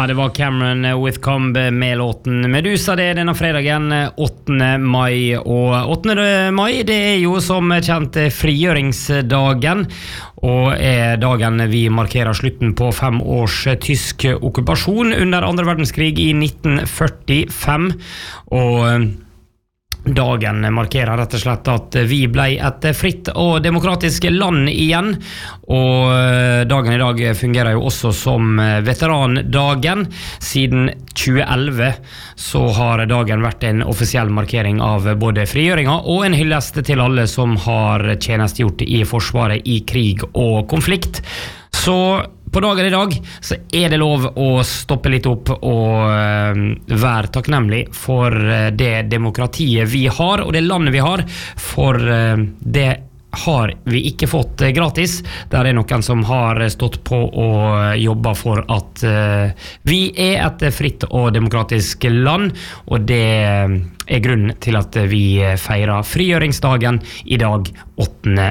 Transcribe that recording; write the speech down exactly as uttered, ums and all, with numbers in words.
Ja, det var Cameron Whitcomb med låten Medusa det denne fredagen åttende mai. Og åttende mai det er jo som kjent frigjøringsdagen, og er dagen vi markerer slutten på fem års tysk okkupasjon under andre verdenskrig i nitten førtifem. Og dagen markerer rett og slett at vi ble et fritt og demokratisk land igjen, og dagen i dag fungerer jo også som veterandagen. Siden tjue elleve så har dagen vært en offisiell markering av både frigjøringa og en hyllest til alle som har tjenestegjort i forsvaret i krig og konflikt. Så på dagen i dag så er det lov å stoppe litt opp og uh, være takknemlig for uh, det demokratiet vi har og det landet vi har, for uh, det har vi ikke fått uh, gratis. Der er noen som har stått på og jobba for at uh, vi er et fritt og demokratisk land, og det uh, er grunnen til at vi feirer frigjøringsdagen i dag åttende